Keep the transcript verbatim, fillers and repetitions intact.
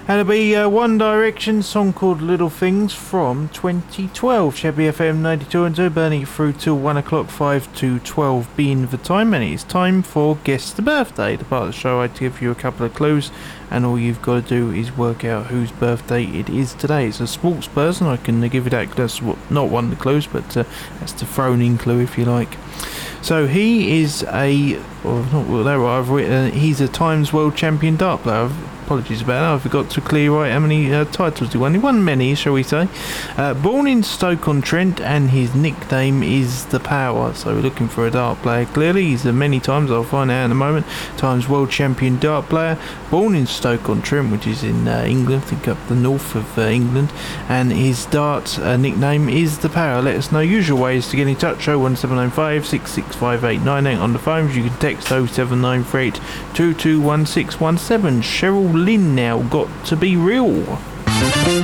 And it'll be uh, One Direction, song called Little Things from twenty twelve. Chevy F M ninety-two and two, burning it through till one o'clock, five to twelve being the time. And it's time for Guess the Birthday, the part of the show I give you a couple of clues, and all you've got to do is work out whose birthday it is today. It's a sports person, I can give you that. That's not one of the clues, but uh, that's the thrown in clue if you like. So he is a, well, not well, that I've written, he's a Times World Champion dart player. Apologies about that, I forgot to clear right how many uh, titles he won. He won many, shall we say. Uh, born in Stoke-on-Trent, and his nickname is The Power. So we're looking for a dart player, clearly. He's a many times, I'll find out in a moment, Times World Champion dart player. Born in Stoke-on-Trent, which is in uh, England, I think up the north of uh, England. And his dart uh, nickname is The Power. Let us know. Usual ways to get in touch: oh one seven nine five, six six five eight nine eight on the phones. You can text oh seven nine three eight, two two one six one seven. Cheryl Lynn now, Got to Be Real.